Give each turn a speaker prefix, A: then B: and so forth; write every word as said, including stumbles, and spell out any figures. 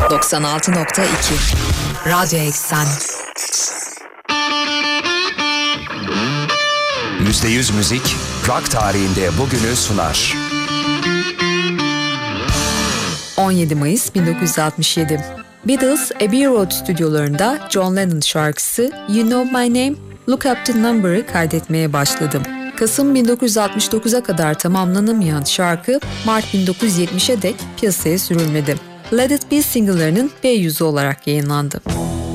A: doksan altı nokta iki Radyo Eksen.
B: yüzde yüz müzik rock tarihinde bugünü sunar.
A: on yedi Mayıs bin dokuz yüz altmış yedi. Beatles, Abbey Road stüdyolarında John Lennon şarkısı You Know My Name, Look Up The Number'ı kaydetmeye başladım. Kasım bin dokuz yüz altmış dokuza kadar tamamlanamayan şarkı Mart bin dokuz yüz yetmişe dek piyasaya sürülmedi. Let It Be single'larının B yüzü olarak yayınlandı.